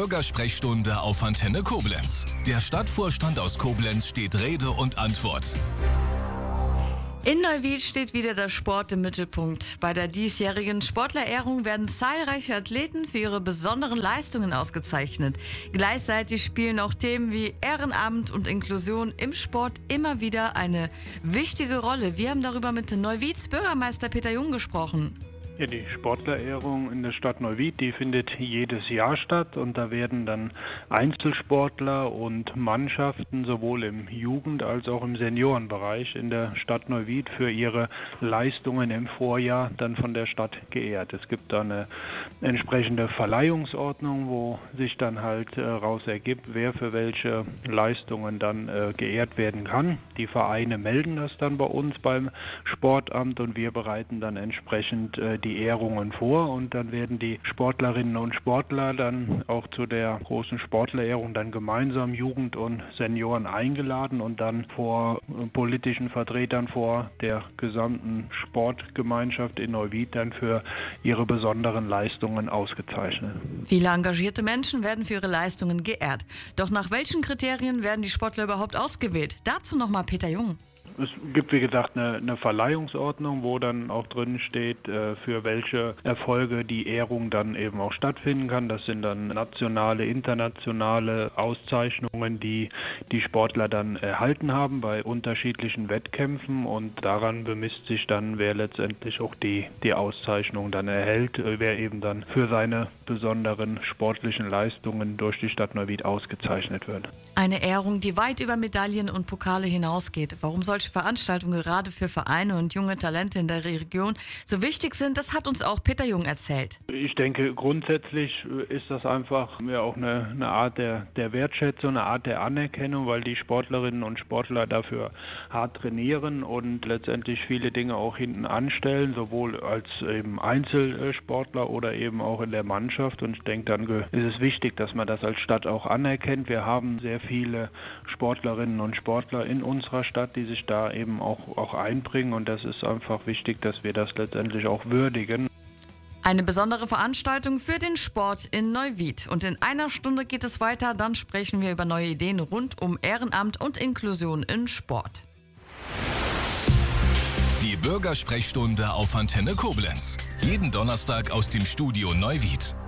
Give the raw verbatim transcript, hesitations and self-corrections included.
Bürgersprechstunde auf Antenne Koblenz. Der Stadtvorstand aus Koblenz steht Rede und Antwort. In Neuwied steht wieder der Sport im Mittelpunkt. Bei der diesjährigen Sportlerehrung werden zahlreiche Athleten für ihre besonderen Leistungen ausgezeichnet. Gleichzeitig spielen auch Themen wie Ehrenamt und Inklusion im Sport immer wieder eine wichtige Rolle. Wir haben darüber mit Neuwieds Bürgermeister Peter Jung gesprochen. Ja, die Sportlerehrung in der Stadt Neuwied, die findet jedes Jahr statt und da werden dann Einzelsportler und Mannschaften sowohl im Jugend- als auch im Seniorenbereich in der Stadt Neuwied für ihre Leistungen im Vorjahr dann von der Stadt geehrt. Es gibt da eine entsprechende Verleihungsordnung, wo sich dann halt heraus äh, ergibt, wer für welche Leistungen dann äh, geehrt werden kann. Die Vereine melden das dann bei uns beim Sportamt und wir bereiten dann entsprechend äh, die Ehrungen vor und dann werden die Sportlerinnen und Sportler dann auch zu der großen Sportlerehrung dann gemeinsam Jugend und Senioren eingeladen und dann vor politischen Vertretern, vor der gesamten Sportgemeinschaft in Neuwied dann für ihre besonderen Leistungen ausgezeichnet. Viele engagierte Menschen werden für ihre Leistungen geehrt. Doch nach welchen Kriterien werden die Sportler überhaupt ausgewählt? Dazu nochmal Peter Jung. Es gibt, wie gesagt, eine, eine Verleihungsordnung, wo dann auch drin steht, äh, für welche Erfolge die Ehrung dann eben auch stattfinden kann. Das sind dann nationale, internationale Auszeichnungen, die die Sportler dann erhalten haben bei unterschiedlichen Wettkämpfen und daran bemisst sich dann, wer letztendlich auch die, die Auszeichnung dann erhält, äh, wer eben dann für seine besonderen sportlichen Leistungen durch die Stadt Neuwied ausgezeichnet wird. Eine Ehrung, die weit über Medaillen und Pokale hinausgeht. Warum solche Veranstaltungen gerade für Vereine und junge Talente in der Region so wichtig sind, das hat uns auch Peter Jung erzählt. Ich denke, grundsätzlich ist das einfach ja auch eine, eine Art der, der Wertschätzung, eine Art der Anerkennung, weil die Sportlerinnen und Sportler dafür hart trainieren und letztendlich viele Dinge auch hinten anstellen, sowohl als eben Einzelsportler oder eben auch in der Mannschaft. Und ich denke, dann ist es wichtig, dass man das als Stadt auch anerkennt. Wir haben sehr viele Sportlerinnen und Sportler in unserer Stadt, die sich da eben auch, auch einbringen und das ist einfach wichtig, dass wir das letztendlich auch würdigen. Eine besondere Veranstaltung für den Sport in Neuwied. Und in einer Stunde geht es weiter, dann sprechen wir über neue Ideen rund um Ehrenamt und Inklusion im Sport. Die Bürgersprechstunde auf Antenne Koblenz. Jeden Donnerstag aus dem Studio Neuwied.